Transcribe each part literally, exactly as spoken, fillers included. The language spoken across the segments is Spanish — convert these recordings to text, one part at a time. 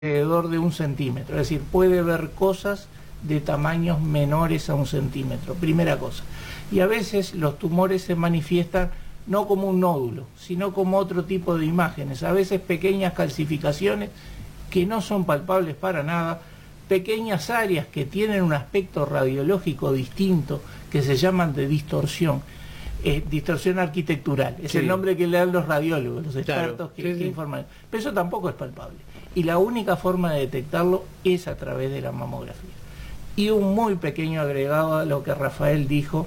alrededor de un centímetro, es decir, puede ver cosas de tamaños menores a un centímetro, primera cosa. Y a veces los tumores se manifiestan no como un nódulo, sino como otro tipo de imágenes, a veces pequeñas calcificaciones que no son palpables para nada, pequeñas áreas que tienen un aspecto radiológico distinto, que se llaman de distorsión, eh, distorsión arquitectural, es sí. el nombre que le dan los radiólogos, los expertos claro. que, sí, que sí. informan, pero eso tampoco es palpable. Y la única forma de detectarlo es a través de la mamografía. Y un muy pequeño agregado a lo que Rafael dijo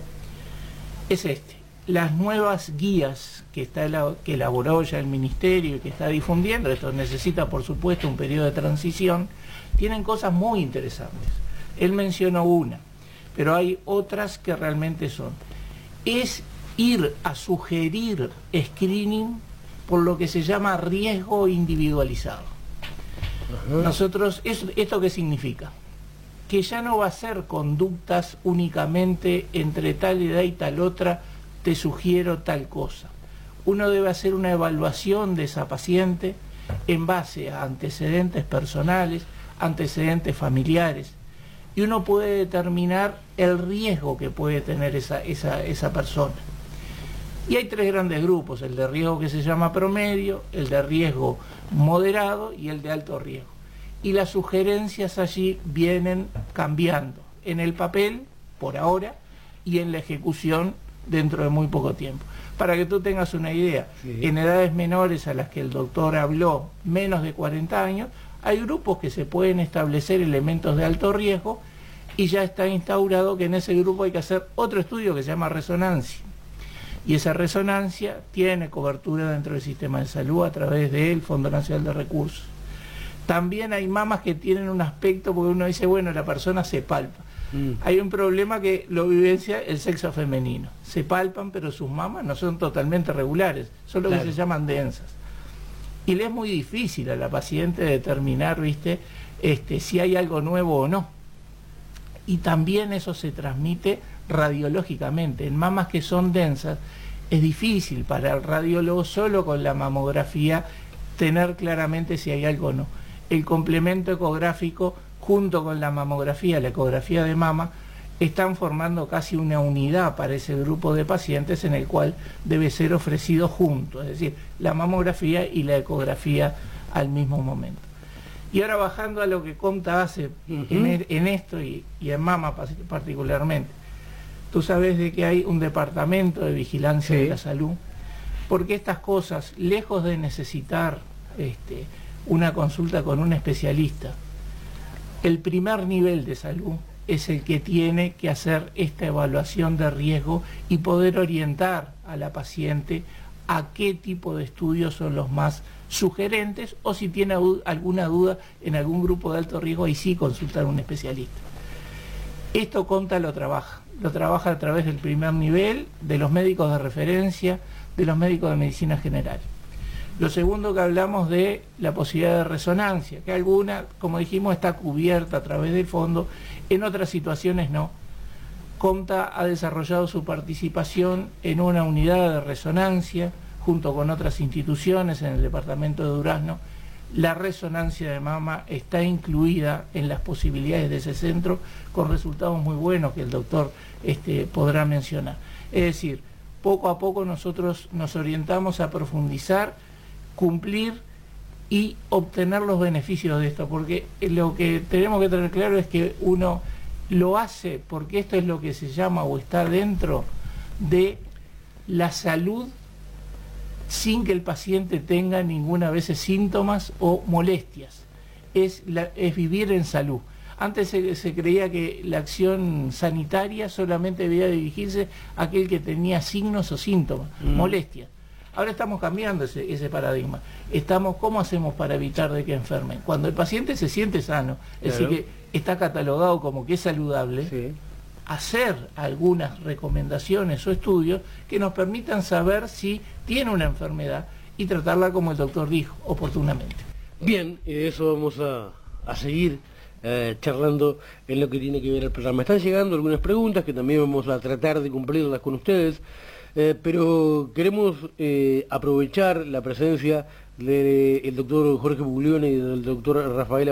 es este. Las nuevas guías que, está, que elaboró ya el Ministerio y que está difundiendo, esto necesita por supuesto un periodo de transición, tienen cosas muy interesantes. Él mencionó una, pero hay otras que realmente son. Es ir a sugerir screening por lo que se llama riesgo individualizado. Nosotros, ¿esto qué significa? Que ya no va a ser conductas únicamente entre tal edad y tal otra, te sugiero tal cosa. Uno debe hacer una evaluación de esa paciente en base a antecedentes personales, antecedentes familiares, y uno puede determinar el riesgo que puede tener esa, esa, esa persona. Y hay tres grandes grupos, el de riesgo que se llama promedio, el de riesgo moderado y el de alto riesgo. Y las sugerencias allí vienen cambiando en el papel, por ahora, y en la ejecución dentro de muy poco tiempo. Para que tú tengas una idea, sí. en edades menores a las que el doctor habló, menos de cuarenta años, hay grupos que se pueden establecer elementos de alto riesgo y ya está instaurado que en ese grupo hay que hacer otro estudio que se llama resonancia. Y esa resonancia tiene cobertura dentro del sistema de salud a través del Fondo Nacional de Recursos. También hay mamas que tienen un aspecto, porque uno dice, bueno, la persona se palpa. Mm. Hay un problema que lo vivencia el sexo femenino. Se palpan, pero sus mamas no son totalmente regulares, son lo claro. que se llaman densas. Y le es muy difícil a la paciente determinar, ¿viste?, este, si hay algo nuevo o no. Y también eso se transmite radiológicamente. En mamas que son densas es difícil para el radiólogo solo con la mamografía tener claramente si hay algo o no. El complemento ecográfico junto con la mamografía, la ecografía de mama, están formando casi una unidad para ese grupo de pacientes en el cual debe ser ofrecido junto, es decir, la mamografía y la ecografía al mismo momento. Y ahora bajando a lo que Comta hace uh-huh. en, en esto y, y en mama particularmente, tú sabes de que hay un departamento de vigilancia sí. de la salud, porque estas cosas, lejos de necesitar este, una consulta con un especialista, el primer nivel de salud es el que tiene que hacer esta evaluación de riesgo y poder orientar a la paciente a qué tipo de estudios son los más sugerentes, o si tiene alguna duda en algún grupo de alto riesgo, ahí sí consultar a un especialista. Esto Comta lo trabaja, lo trabaja a través del primer nivel, de los médicos de referencia, de los médicos de medicina general. Lo segundo que hablamos de la posibilidad de resonancia, que alguna, como dijimos, está cubierta a través del fondo, en otras situaciones no. Comta ha desarrollado su participación en una unidad de resonancia, junto con otras instituciones en el departamento de Durazno. La resonancia de mama está incluida en las posibilidades de ese centro, con resultados muy buenos que el doctor este, podrá mencionar. Es decir, poco a poco nosotros nos orientamos a profundizar, cumplir y obtener los beneficios de esto, porque lo que tenemos que tener claro es que uno lo hace porque esto es lo que se llama o está dentro de la salud sin que el paciente tenga ninguna vez síntomas o molestias. Es, la, es vivir en salud. Antes se, se creía que la acción sanitaria solamente debía dirigirse a aquel que tenía signos o síntomas, mm. molestias. Ahora estamos cambiando ese, ese paradigma. Estamos, ¿cómo hacemos para evitar de que enfermen? Cuando el paciente se siente sano, es claro. decir, que está catalogado como que es saludable, sí. hacer algunas recomendaciones o estudios que nos permitan saber si tiene una enfermedad y tratarla como el doctor dijo, oportunamente. Bien, y de eso vamos a, a seguir eh, charlando en lo que tiene que ver el programa. Están llegando algunas preguntas que también vamos a tratar de cumplirlas con ustedes. Eh, pero queremos eh, aprovechar la presencia del doctor Jorge Buglione y del doctor Rafael